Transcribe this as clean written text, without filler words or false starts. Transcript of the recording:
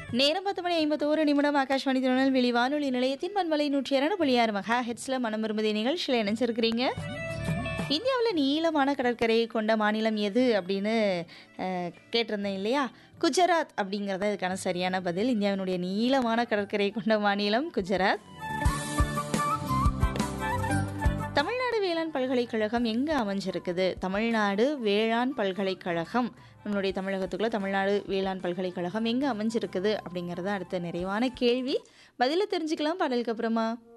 நேரம் 10:51 ஆகாஷ்வாணி திருநெல்வேலி வானொலி நிலையத்தின் பண்பலை 102.6 மெகா ஹெட்ஸ்ல மனம் விரும்புதே நிகழ்ச்சியில் இணைஞ்சிருக்கிறீங்க. இந்தியாவில் நீளமான கடற்கரையை கொண்ட மாநிலம் எது அப்படின்னு கேட்டிருந்தேன் இல்லையா? குஜராத் அப்படிங்கிறத இதுக்கான சரியான பதில். இந்தியாவினுடைய நீளமான கடற்கரையை கொண்ட மாநிலம் குஜராத். தமிழ்நாடு வேளாண் பல்கலைக்கழகம் எங்கே அமைஞ்சிருக்குது? தமிழ்நாடு வேளாண் பல்கலைக்கழகம் நம்மளுடைய தமிழகத்துக்குள்ள தமிழ்நாடு வேளாண் பல்கலைக்கழகம் எங்கே அமைஞ்சிருக்குது அப்படிங்கிறத அடுத்த நிறைவான கேள்வி. பதிலை தெரிஞ்சுக்கலாம் பாடலுக்கு அப்புறமா.